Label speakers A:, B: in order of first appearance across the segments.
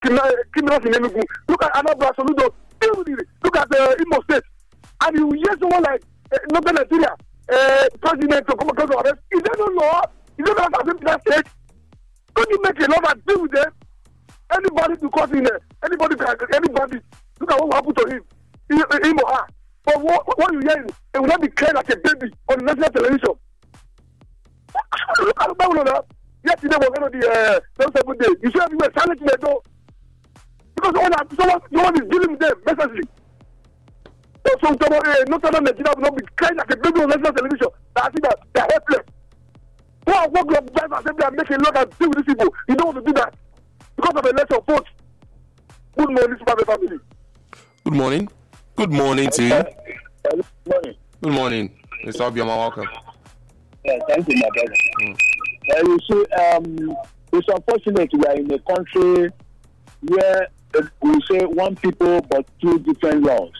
A: criminals in Enugu. Look at Anambra Soludo. Look at Imo State. And you hear someone like Northern Nigeria, president to come across the arrest. Is there no law? Is there no law in that state? Don't you make a law that deal with them? Anybody to cause in there, anybody, look at what happened to him or her. But what you hear is, they will not be crying like a baby on the national television. Look at the Bible now. Yesterday was one of the 7 days. You should have been silent in the door. Because someone is dealing with them, messagely. So Northern Nigeria will not be crying like a baby on national television. I think that they are helpless. What group of drivers say they are making law and deal with these people? You don't want to do that. Because of election votes. Good morning, Super family.
B: Good morning. Good morning to you.
C: Good morning.
B: Good morning. Mr. Obioma, welcome.
C: Yeah, thank you, my brother. You see, it's unfortunate we are in a country where we say one people but two different laws.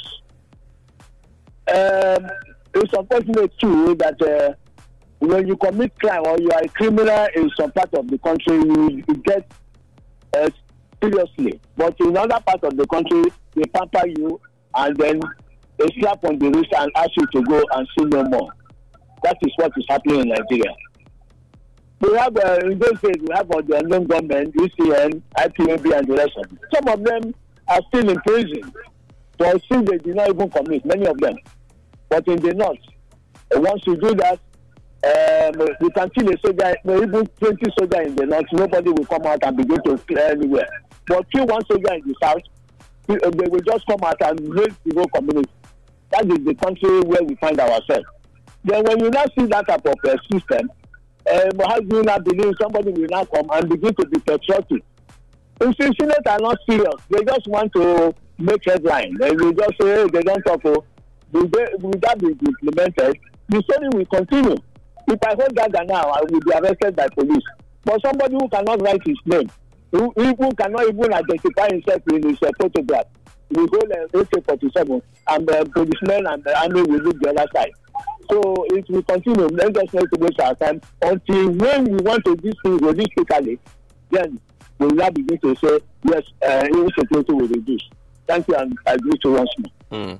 C: It's unfortunate too that when you commit crime or you are a criminal in some part of the country, you get seriously. But in other parts of the country, they pamper you and then they slap on the wrist and ask you to go and see no more. That is what is happening in Nigeria. We have, in those days, we have the unknown government, UCN, IPOB, and the rest of them. Some of them are still in prison for sin they did not even commit, many of them. But in the north, once you do that, you can kill a soldier, even 20 soldiers in the north, nobody will come out and begin to clear anywhere. But kill one soldier in the south, they will just come out and raise the whole community. That is the country where we find ourselves. Then when you now see that type of system, how do you not believe somebody will now come and begin to be patriotic? The Senate are not serious. They just want to make headline. They will just say, hey, they don't talk. Will that be implemented? The story will continue. If I hold that now, I will be arrested by police. But somebody who cannot write his name, who cannot even identify himself in his photograph, will hold AK-47 and the policemen and the army will look the other side. So it will continue. Let's just not waste our time until when we want to do things realistically, then we will now begin to say, yes, insecurity will reduce. Thank you, and I agree to once more.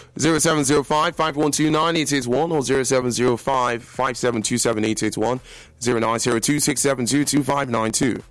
B: 0705-5129-881 or 0705-5727-881 0902-672-2592.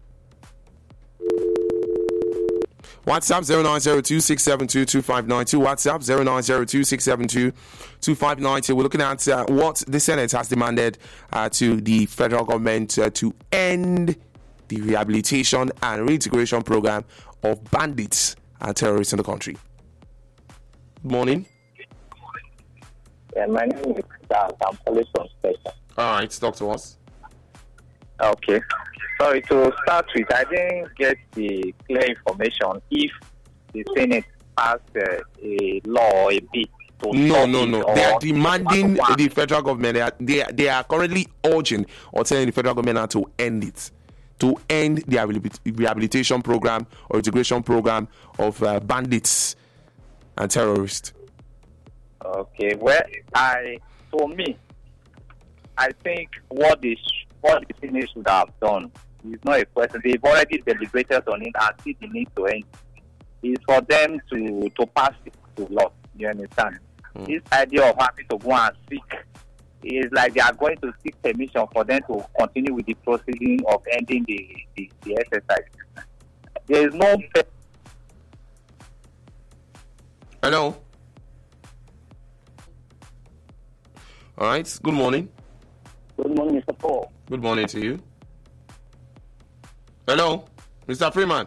B: WhatsApp 0902-672-2592. WhatsApp 0902-672-2592. We're looking at what the Senate has demanded to the federal government to end the rehabilitation and reintegration program of bandits and terrorists in the country. Good morning.
C: Yeah, my name is I'm calling from Special.
B: All right, talk to us.
C: Okay. Sorry, to start with, I didn't get the clear information if the Senate passed a law, a bill.
B: No. They are demanding the federal government. They are currently urging or telling the federal government to end it, to end the rehabilitation program or integration program of bandits and terrorists.
C: Okay. Well, for me, I think what the Senate should have done is not a question. They've already deliberated on it and see the need to end. It's for them to pass it to law. You understand? This idea of having to go and seek is like they are going to seek permission for them to continue with the proceeding of ending the exercise. There is no.
B: Hello. All right. Good morning.
C: Good morning, Mr. Paul.
B: Good morning to you. Hello, Mr. Freeman.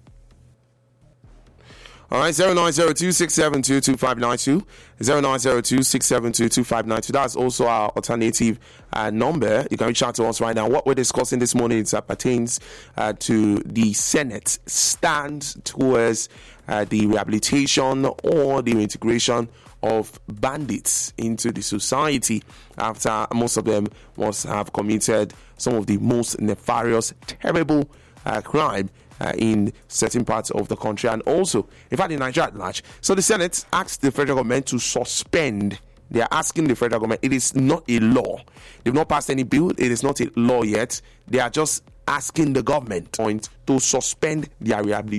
B: All right, 0902-672-2592, 0902-672-2592. That's also our alternative number. You can reach out to us right now. What we're discussing this morning pertains to the Senate's stand towards the rehabilitation or the integration of bandits into the society after most of them must have committed some of the most nefarious, terrible crime in certain parts of the country and also, in fact, in Nigeria at large. So the Senate asked the federal government to suspend. They are asking the federal government. It is not a law. They've not passed any bill. It is not a law yet. They are just asking the government to suspend their rehabilitation